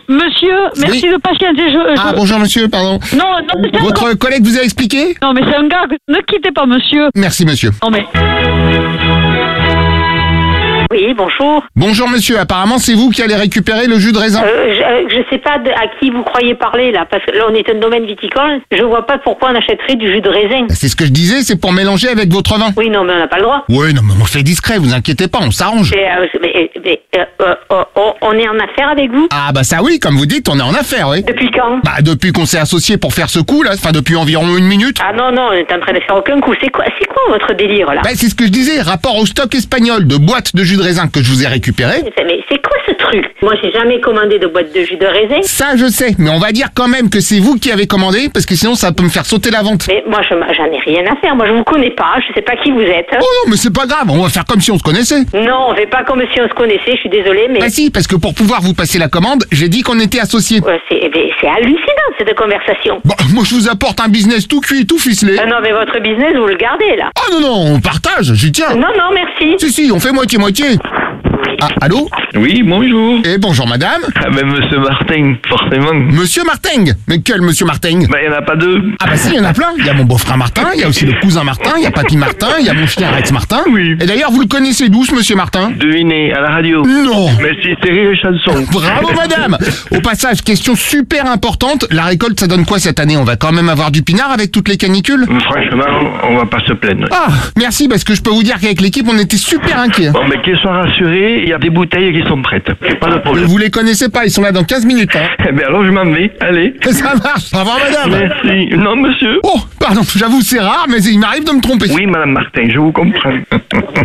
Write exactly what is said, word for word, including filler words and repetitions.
monsieur, merci Oui. de patienter. Je, je... Ah, bonjour monsieur, pardon. Non, non, mais c'est un Votre gars. collègue vous a expliqué? Non, mais c'est un gars. Ne quittez pas, monsieur. Merci monsieur. Non, mais. Oui, bonjour. Bonjour monsieur, apparemment c'est vous qui allez récupérer le jus de raisin. Euh, je, euh, je sais pas de, à qui vous croyez parler là, parce que là on est un domaine viticole. Je vois pas pourquoi on achèterait du jus de raisin. C'est ce que je disais, c'est pour mélanger avec votre vin. Oui, non, mais on n'a pas le droit. Oui, non mais on fait discret, vous inquiétez pas, on s'arrange. Mais, euh, mais, mais, euh, euh, euh, on- on est en affaire avec vous? Ah bah ça oui, comme vous dites, on est en affaire, oui. Depuis quand? Bah depuis qu'on s'est associés pour faire ce coup là, enfin depuis environ une minute. Ah non, non, on est en train de faire aucun coup. C'est quoi, c'est quoi votre délire là? Bah c'est ce que je disais, rapport au stock espagnol de boîtes de jus de raisin que je vous ai récupéré. Mais mais c'est quoi ce truc? Moi, j'ai jamais commandé de boîte de jus de raisin. Ça je sais, mais on va dire quand même que c'est vous qui avez commandé, parce que sinon ça peut me faire sauter la vente. Mais moi, je, j'en ai rien à faire. Moi, je vous connais pas. Je sais pas qui vous êtes. Oh non, mais c'est pas grave, on va faire comme si on se connaissait. Non, on fait pas comme si on se connaissait. Je suis désolée, mais Bah si, parce que pour pouvoir vous passer la commande, j'ai dit qu'on était associés. Ouais, c'est, mais c'est hallucinant cette conversation. Bah moi je vous apporte un business tout cuit, tout ficelé. Ah non, mais votre business, vous le gardez là. Ah non, non, on partage, j'y tiens. Non, non, merci. Si, si, on fait moitié-moitié. Ah, allô? Oui, bonjour. Eh, bonjour madame. Ah ben monsieur Martin, forcément. Monsieur Marting. Mais quel monsieur Marting? Ben il n'y en a pas deux. Ah bah si, il y en a plein. Il y a mon beau-frère Martin, il y a aussi le cousin Martin, il y a Papy Martin, il y a mon chien Rex Martin. Oui. Et d'ailleurs, vous le connaissez d'où, ce monsieur Martin? Devinez, à la radio. Non. Mais si c'est rire et chanson. Bravo madame. Au passage, question super importante, la récolte ça donne quoi cette année? On va quand même avoir du pinard avec toutes les canicules? Franchement, on va pas se plaindre. Ah, merci parce que je peux vous dire qu'avec l'équipe on était super inquiets. Bon, mais qu'ils soient rassurés, il y a des bouteilles qui sont prêtes. Pas de problème. Vous les connaissez pas, ils sont là dans quinze minutes. Hein. Eh ben alors je m'en vais. Allez. Ça marche. Au revoir madame. Merci. Non, monsieur. Oh, pardon, j'avoue c'est rare mais il m'arrive de me tromper. Oui, madame Martin, je vous comprends.